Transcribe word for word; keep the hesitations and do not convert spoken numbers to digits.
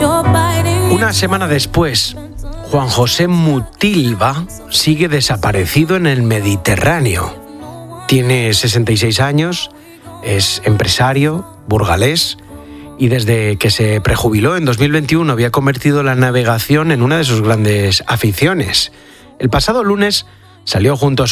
Una semana después, Juan José Mutilva sigue desaparecido en el Mediterráneo. Tiene sesenta y seis años, es empresario, burgalés, y desde que se prejubiló en dos mil veintiuno había convertido la navegación en una de sus grandes aficiones. El pasado lunes salió junto a su